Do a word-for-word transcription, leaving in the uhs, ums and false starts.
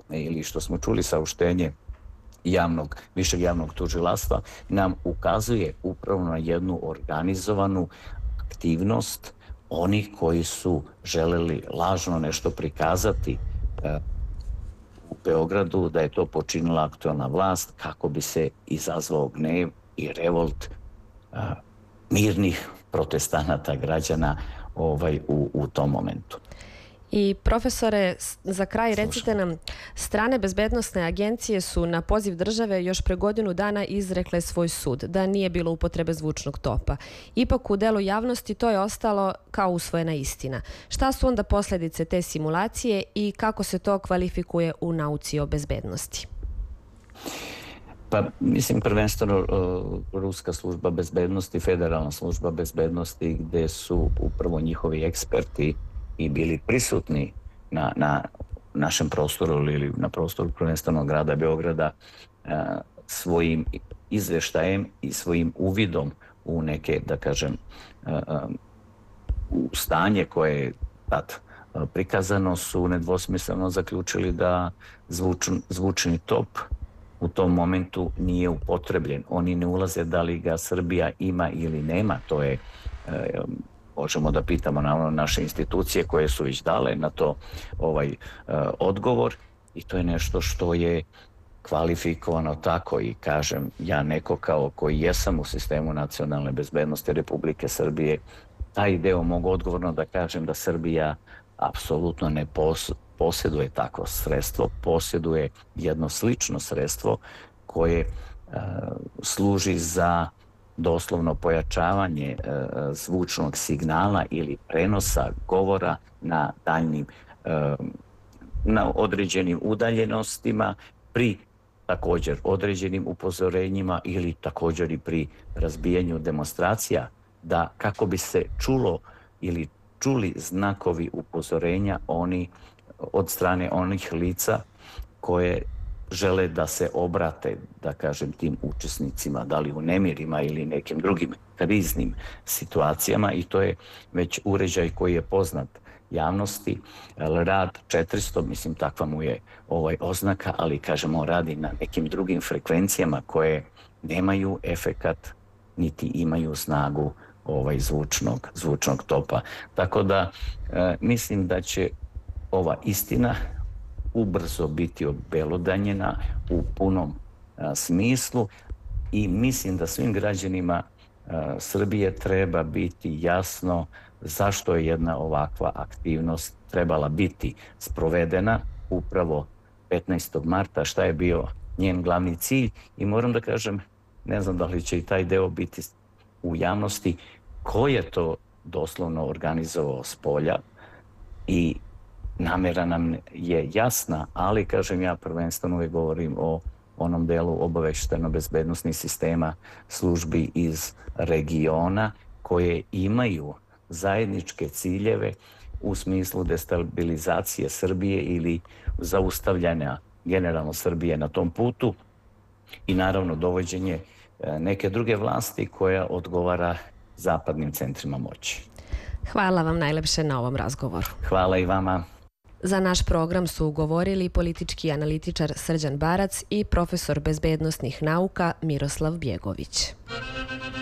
ili što smo čuli saopštenje javnog, višeg javnog tužilaštva, nam ukazuje upravo na jednu organizovanu aktivnost onih koji su želeli lažno nešto prikazati e, u Beogradu, da je to počinila aktuelna vlast kako bi se izazvao gnev i revolt e, mirnih protestanata, građana ovaj, u, u tom momentu. I profesore, za kraj recite nam, strane bezbednosne agencije su na poziv države još pre godinu dana izrekle svoj sud, da nije bilo upotrebe zvučnog topa. Ipak u delu javnosti to je ostalo kao usvojena istina. Šta su onda posljedice te simulacije i kako se to kvalifikuje u nauci o bezbednosti? Pa, mislim, prvenstveno uh, Ruska služba bezbednosti, Federalna služba bezbednosti, gde su upravo njihovi eksperti i bili prisutni na, na našem prostoru ili na prostoru prvenstveno grada Beograda uh, svojim izveštajem i svojim uvidom u neke, da kažem, uh, u stanje koje je tad uh, prikazano, su nedvosmisleno zaključili da zvučn, zvučni top u tom momentu nije upotrebljen. Oni ne ulaze da li ga Srbija ima ili nema. To je, e, možemo da pitamo naravno naše institucije koje su već dale na to ovaj e, odgovor, i to je nešto što je kvalifikovano tako. I kažem, ja neko kao koji jesam u sistemu nacionalne bezbednosti Republike Srbije, taj deo mogu odgovorno da kažem da Srbija apsolutno ne pos posjeduje takvo sredstvo, posjeduje jedno slično sredstvo koje e, služi za doslovno pojačavanje e, zvučnog signala ili prenosa govora na daljnim, e, na određenim udaljenostima pri također određenim upozorenjima ili također i pri razbijanju demonstracija, da kako bi se čulo ili čuli znakovi upozorenja oni od strane onih lica koje žele da se obrate, da kažem, tim učesnicima, da li u nemirima ili nekim drugim kriznim situacijama, i to je već uređaj koji je poznat javnosti. Rad četiristo, mislim, takva mu je ovaj oznaka, ali kažemo radi na nekim drugim frekvencijama koje nemaju efekat niti imaju snagu ovaj zvučnog, zvučnog topa. Tako da e, mislim da će ova istina ubrzo biti obelodanjena u punom a, smislu, i mislim da svim građanima a, Srbije treba biti jasno zašto je jedna ovakva aktivnost trebala biti sprovedena upravo petnaestog marta, šta je bio njen glavni cilj. I moram da kažem, ne znam da li će i taj deo biti u javnosti, ko je to doslovno organizovao s polja, i namera nam je jasna, ali kažem, ja prvenstveno uvijek govorim o onom delu obaveštajno-bezbednosnih sistema službi iz regiona koje imaju zajedničke ciljeve u smislu destabilizacije Srbije ili zaustavljanja generalno Srbije na tom putu, i naravno dovođenje neke druge vlasti koja odgovara zapadnim centrima moći. Hvala vam najlepše na ovom razgovoru. Hvala i vama. Za naš program su govorili politički analitičar Srđan Barac i profesor bezbednosnih nauka Miroslav Bjegović.